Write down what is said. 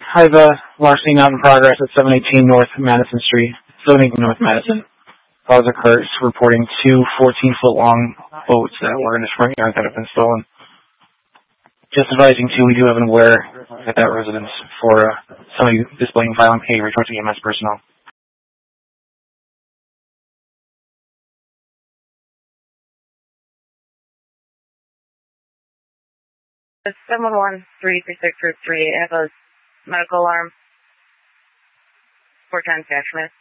I have a larceny not in progress at 718 North Madison Street, 718 North Madison. Officer Kurtz reporting two 14-foot-long boats that were in his front yard that have been stolen. Just advising, too, we do have an aware at that residence for somebody displaying violent behavior towards EMS personnel. It's 711-336 Route 3. I have a medical alarm. 4 times Ashmith.